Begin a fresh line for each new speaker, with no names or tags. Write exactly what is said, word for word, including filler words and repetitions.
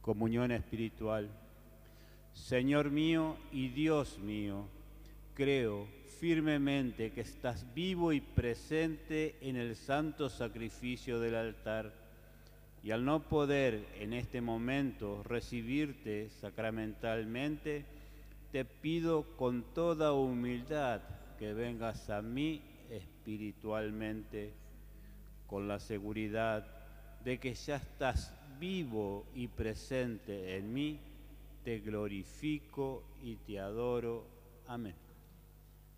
Comunión espiritual. Señor mío y Dios mío, creo firmemente que estás vivo y presente en el santo sacrificio del altar, y al no poder en este momento recibirte sacramentalmente, te pido con toda humildad que vengas a mí espiritualmente, con la seguridad de que ya estás vivo y presente en mí. Te glorifico y te adoro. Amén.